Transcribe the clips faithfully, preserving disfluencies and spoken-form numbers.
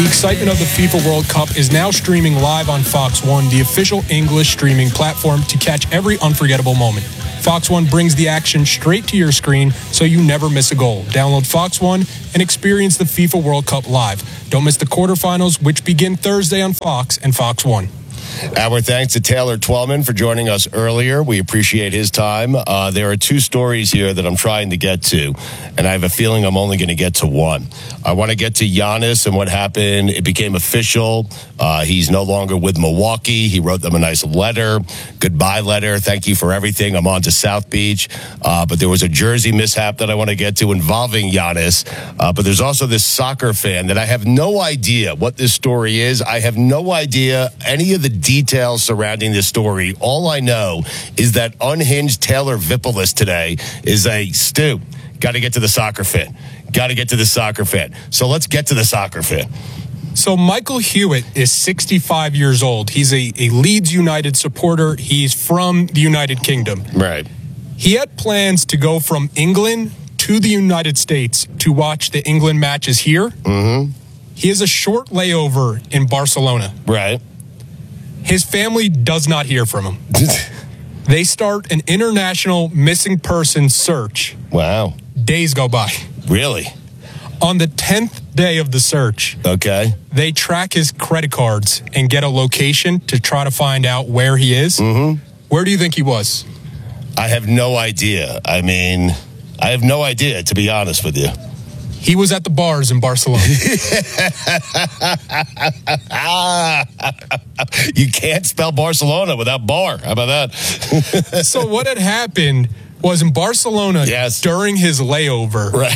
The excitement of the FIFA World Cup is now streaming live on Fox One, the official English streaming platform, to catch every unforgettable moment. Fox One brings the action straight to your screen so you never miss a goal. Download Fox One and experience the FIFA World Cup live. Don't miss the quarterfinals, which begin Thursday on Fox and Fox One. Our thanks to Taylor Twellman for joining us earlier. We appreciate his time. Uh, there are two stories here that I'm trying to get to, and I have a feeling I'm only going to get to one. I want to get to Giannis and what happened. It became official. Uh, he's no longer with Milwaukee. He wrote them a nice letter, goodbye letter. Thank you for everything. I'm on to South Beach. Uh, but there was a jersey mishap that I want to get to involving Giannis. Uh, but there's also this soccer fan that I have no idea what this story is. I have no idea any of the details surrounding this story. All I know is that unhinged Taylor Vipolis today is a Stu. Got to get to the soccer fan. Got to get to the soccer fan. So let's get to the soccer fan. So Michael Hewitt is sixty-five years old. He's a, a Leeds United supporter. He's from the United Kingdom. Right. He had plans to go from England to the United States to watch the England matches here. Mm-hmm. He has a short layover in Barcelona. Right. His family does not hear from him. They start an international missing person search. Wow. Days go by. Really? On the tenth day of the search, okay, they track his credit cards and get a location to try to find out where he is. Mm-hmm. Where do you think he was? I have no idea. I mean, I have no idea, to be honest with you. He was at the bars in Barcelona. You can't spell Barcelona without bar. How about that? So what had happened was in Barcelona, yes, during his layover, right.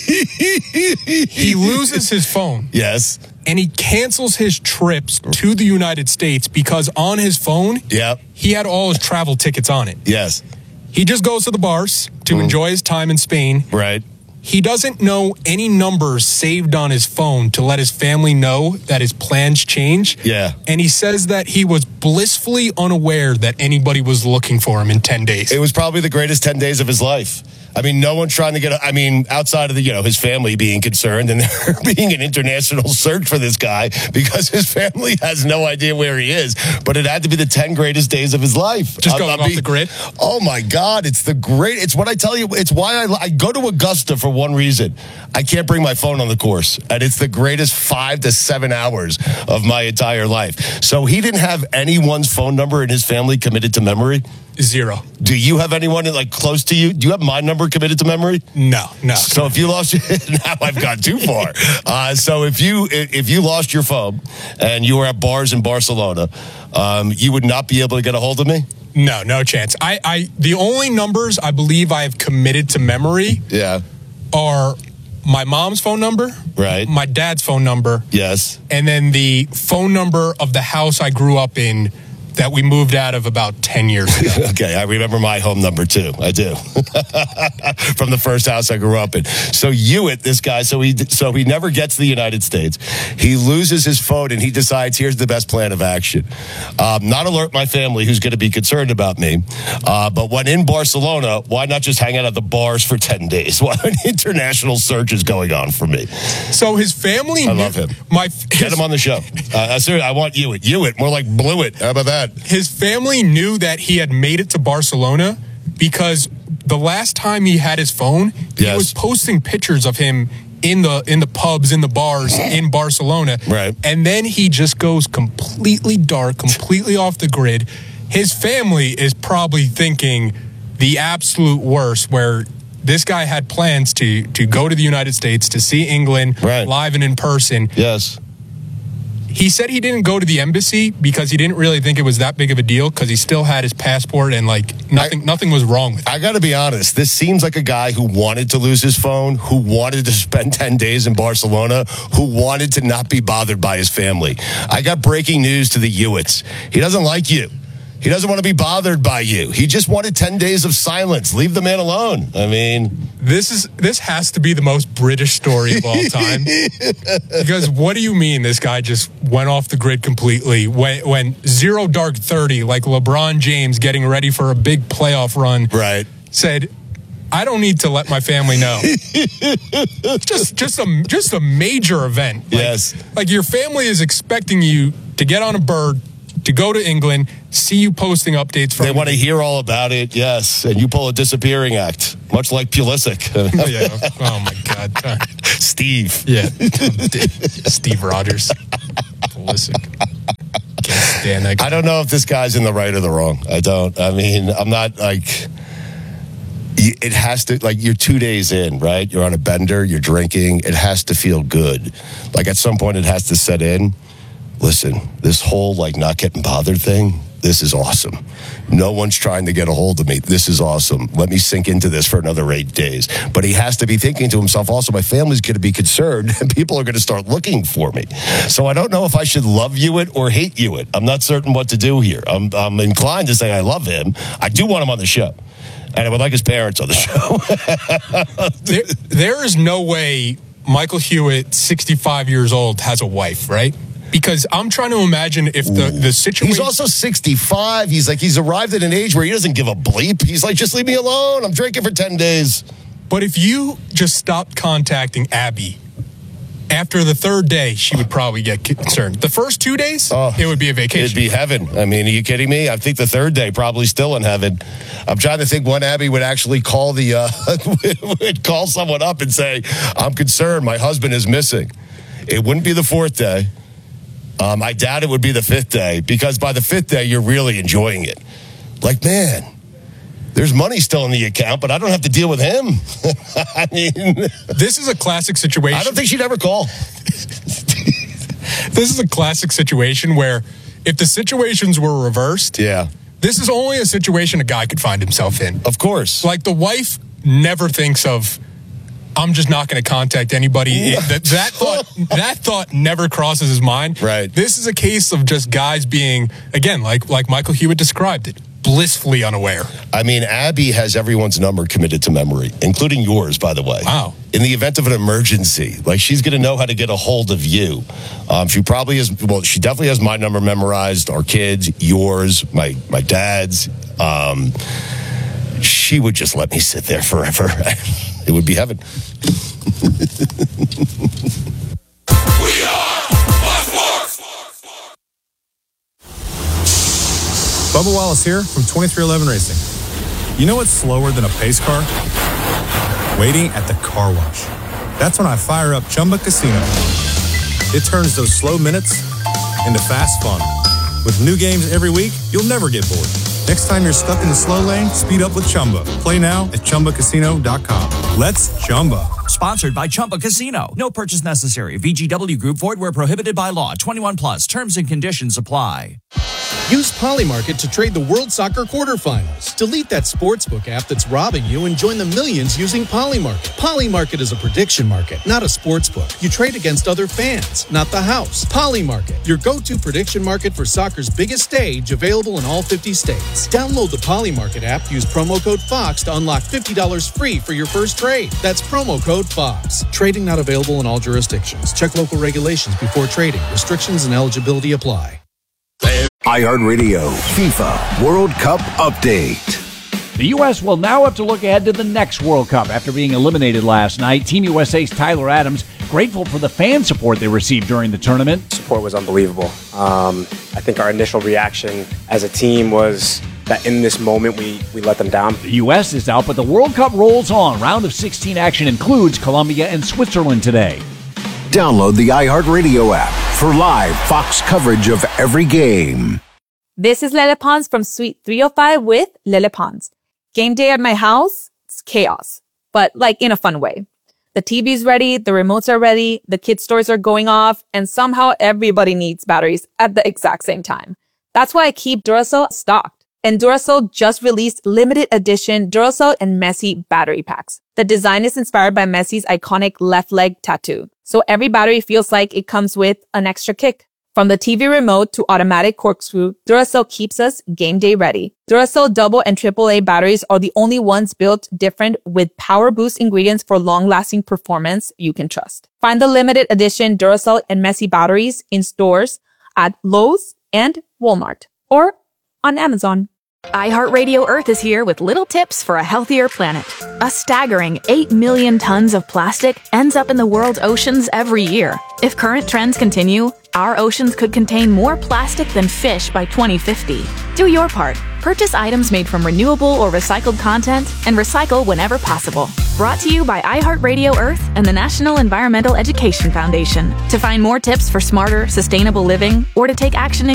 He loses his phone. Yes. And he cancels his trips to the United States because on his phone, yep, he had all his travel tickets on it. Yes. He just goes to the bars to mm. enjoy his time in Spain. Right. He doesn't know any numbers saved on his phone to let his family know that his plans change. Yeah. And he says that he was blissfully unaware that anybody was looking for him in ten days. It was probably the greatest ten days of his life. I mean, no one's trying to get, I mean, outside of the, you know, his family being concerned and there being an international search for this guy because his family has no idea where he is. But it had to be the ten greatest days of his life. Just going I'll, I'll off be, the grid? Oh, my God. It's the great, it's what I tell you. It's why I, I go to Augusta for one reason. I can't bring my phone on the course. And it's the greatest five to seven hours of my entire life. So he didn't have anyone's phone number in his family committed to memory? Zero. Do you have anyone like close to you? Do you have my number committed to memory? No, no. So if you lost, now I've gone too far. Uh, so if you if you lost your phone and you were at bars in Barcelona, um, you would not be able to get a hold of me? No, no chance. I, I the only numbers I believe I have committed to memory, yeah, are my mom's phone number, right, my dad's phone number, yes, and then the phone number of the house I grew up in that we moved out of about ten years ago. Okay, I remember my home number too. I do. From the first house I grew up in. So Hewitt, this guy, so he so he never gets to the United States. He loses his phone and he decides, here's the best plan of action. Um, not alert my family who's going to be concerned about me. Uh, but when in Barcelona, why not just hang out at the bars for ten days while an international search is going on for me? So his family... I love him. My, his, Get him on the show. Uh, seriously, I want Hewitt. Hewitt, more like Blew It. How about that? His family knew that he had made it to Barcelona because the last time he had his phone, he yes. was posting pictures of him in the in the pubs, in the bars in Barcelona. Right. And then he just goes completely dark, completely off the grid. His family is probably thinking the absolute worst, where this guy had plans to to go to the United States to see England right. live and in person. Yes. He said he didn't go to the embassy because he didn't really think it was that big of a deal because he still had his passport and like nothing I, nothing was wrong with it. I got to be honest. This seems like a guy who wanted to lose his phone, who wanted to spend ten days in Barcelona, who wanted to not be bothered by his family. I got breaking news to the Hewitts. He doesn't like you. He doesn't want to be bothered by you. He just wanted ten days of silence. Leave the man alone. I mean... This is this has to be the most British story of all time. Because what do you mean this guy just went off the grid completely? When, when zero dark thirty, like LeBron James getting ready for a big playoff run, right. said, I don't need to let my family know. just just a just a major event. Like, yes. Like your family is expecting you to get on a bird, to go to England, see you posting updates from They want to hear all about it, yes. And you pull a disappearing act, much like Pulisic. yeah. Oh, my God. Steve. Yeah. Steve Rogers. Pulisic. Can't stand that guy. I don't know if this guy's in the right or the wrong. I don't. I mean, I'm not like... It has to, like, you're two days in, right? You're on a bender, you're drinking. It has to feel good. Like, at some point, it has to set in. Listen, this whole, like, not getting bothered thing, this is awesome. No one's trying to get a hold of me. This is awesome. Let me sink into this for another eight days. But he has to be thinking to himself, also, my family's going to be concerned, and people are going to start looking for me. So I don't know if I should love you it or hate you it. I'm not certain what to do here. I'm, I'm inclined to say I love him. I do want him on the show. And I would like his parents on the show. there, there is no way Michael Hewitt, sixty-five years old, has a wife, right? Because I'm trying to imagine if the, the situation... He's also sixty-five. He's like, he's arrived at an age where he doesn't give a bleep. He's like, just leave me alone. I'm drinking for ten days. But if you just stopped contacting Abby, after the third day, she would probably get concerned. The first two days, oh, it would be a vacation. It'd be heaven. I mean, are you kidding me? I think the third day probably still in heaven. I'm trying to think when Abby would actually call the uh, would call someone up and say, "I'm concerned. My husband is missing." It wouldn't be the fourth day. Um, I doubt it would be the fifth day, because by the fifth day, you're really enjoying it. Like, man, there's money still in the account, but I don't have to deal with him. I mean, this is a classic situation. I don't think she'd ever call. This is a classic situation where if the situations were reversed, yeah, this is only a situation a guy could find himself in. Of course. Like, the wife never thinks of, I'm just not going to contact anybody. It, that, that thought that thought never crosses his mind. Right. This is a case of just guys being, again, like like Michael Hewitt described it, blissfully unaware. I mean, Abby has everyone's number committed to memory, including yours, by the way. Wow. In the event of an emergency, like, she's going to know how to get a hold of you. Um, she probably has, well, she definitely has my number memorized, our kids, yours, my, my dad's. Um, she would just let me sit there forever. It would be heaven. We are Fox Sports. Bubba Wallace here from twenty-three eleven Racing. You know what's slower than a pace car? Waiting at the car wash. That's when I fire up Chumba Casino. It turns those slow minutes into fast fun. With new games every week, you'll never get bored. Next time you're stuck in the slow lane, speed up with Chumba. Play now at Chumba Casino dot com. Let's Chumba. Sponsored by Chumba Casino. No purchase necessary. V G W Group. Void where prohibited by law. twenty-one plus. Terms and conditions apply. Use Polymarket to trade the World Soccer quarterfinals. Delete that sportsbook app that's robbing you and join the millions using Polymarket. Polymarket is a prediction market, not a sportsbook. You trade against other fans, not the house. Polymarket, your go-to prediction market for soccer's biggest stage, available in all fifty states. Download the Polymarket app, use promo code FOX to unlock fifty dollars free for your first trade. That's promo code FOX. Trading not available in all jurisdictions. Check local regulations before trading. Restrictions and eligibility apply. iHeartRadio FIFA World Cup Update. The U S will now have to look ahead to the next World Cup after being eliminated last night. Team U S A's Tyler Adams grateful for the fan support they received during the tournament. Support was unbelievable. Um, I think our initial reaction as a team was that in this moment we, we let them down. The U S is out, but the World Cup rolls on. Round of sixteen action includes Colombia and Switzerland today. Download the iHeartRadio app for live Fox coverage of every game. This is Lele Pons from Suite three oh five with Lele Pons. Game day at my house, it's chaos, but like in a fun way. The T V's ready, the remotes are ready, the kids' toys are going off, and somehow everybody needs batteries at the exact same time. That's why I keep Duracell stocked. And Duracell just released limited edition Duracell and Messi battery packs. The design is inspired by Messi's iconic left leg tattoo. So every battery feels like it comes with an extra kick. From the T V remote to automatic corkscrew, Duracell keeps us game day ready. Duracell double and triple A batteries are the only ones built different with power boost ingredients for long-lasting performance you can trust. Find the limited edition Duracell and Messi batteries in stores at Lowe's and Walmart or on Amazon. iHeartRadio Earth is here with little tips for a healthier planet. A staggering eight million tons of plastic ends up in the world's oceans every year. If current trends continue, our oceans could contain more plastic than fish by twenty fifty. Do your part. Purchase items made from renewable or recycled content and recycle whenever possible. Brought to you by iHeartRadio Earth and the National Environmental Education Foundation. To find more tips for smarter, sustainable living or to take action in